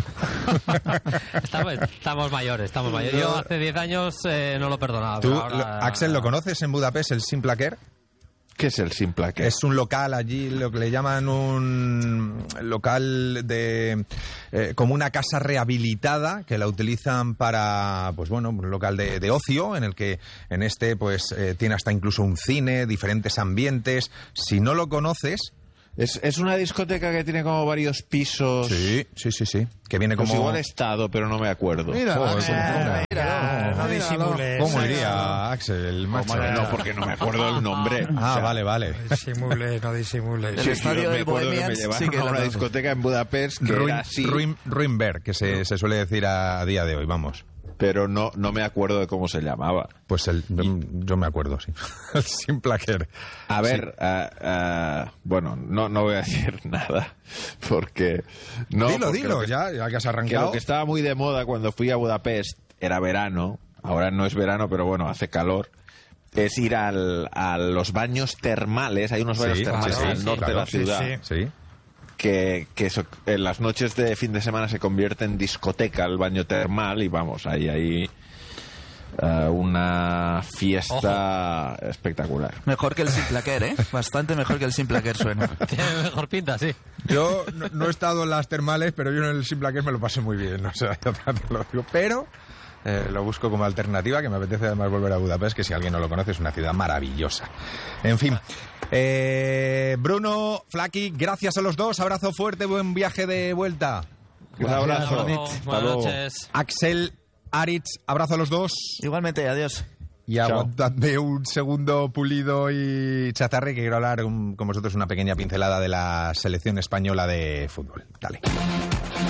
estamos, estamos mayores, estamos mayores. Yo hace diez años eh, no lo perdonaba. ¿Tú, pero ahora- lo- Axel, lo conoces en Budapest, el Simplaquer? ¿Qué es el Simplaquer? Es un local allí, lo que le llaman un local de eh, como una casa rehabilitada que la utilizan para, pues bueno, un local de, de ocio en el que en este pues eh, tiene hasta incluso un cine, diferentes ambientes. Si no lo conoces, Es, es una discoteca que tiene como varios pisos. sí, sí, sí, sí, que viene Pues como igual he estado, pero no me acuerdo. Mira, Joder, Axel, ¿cómo? mira, Mira, no míralo. disimules. ¿Cómo iría Axel, macho? Hombre, no, porque no me acuerdo el nombre. Ah, O sea, vale, vale. No disimule, no disimule. El sí, estadio yo me del acuerdo que me Bohemians llevaron sí que a lo una conoce. discoteca en Budapest que Ruin, era así, Ruin- Ruinberg, que se, se suele decir a día de hoy, vamos. pero no, no me acuerdo de cómo se llamaba. Pues el, yo, yo me acuerdo, sí. El Simplaquer. A ver, ah, ah, bueno, no, no voy a decir nada, porque... No, dilo, porque dilo, lo que- ya, ya que has que arrancado. lo que estaba muy de moda cuando fui a Budapest era verano, ahora no es verano, pero bueno, hace calor, es ir al, a los baños termales, hay unos baños Sí, termales sí, al sí, norte claro, de la sí, ciudad, sí. Sí. que, que eso- en las noches de fin de semana se convierte en discoteca el baño termal y vamos, ahí hay eh, una fiesta espectacular. Mejor que el Simplaquer, ¿eh? Bastante mejor que el Simplaquer suena. Tiene mejor pinta, sí. Yo no, no he estado en las termales, pero yo en el Simplaquer me lo pasé muy bien, o sea, yo te lo digo. Pero eh, lo busco como alternativa, que me apetece además volver a Budapest, que si alguien no lo conoce es una ciudad maravillosa. En fin, eh, Bruno, Flaqui, gracias a los dos, abrazo fuerte, buen viaje de vuelta. Un abrazo. Buenas Hasta luego. noches. Axel, Aritz, abrazo a los dos. Igualmente, adiós. Y aguantadme un segundo, Pulido y Chazarre, que quiero hablar un- con vosotros una pequeña pincelada de la selección española de fútbol. Dale.